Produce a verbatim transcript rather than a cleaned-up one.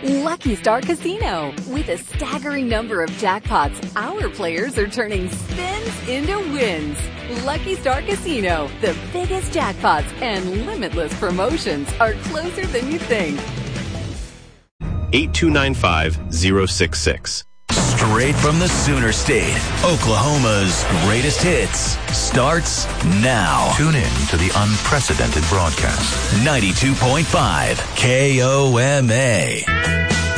Lucky Star Casino. With a staggering number of jackpots, our players are turning spins into wins. Lucky Star Casino. The biggest jackpots and limitless promotions are closer than you think. eight two nine five zero six six. Straight from the Sooner State, Oklahoma's greatest hits starts now. Tune in to the unprecedented broadcast. ninety-two point five K O M A.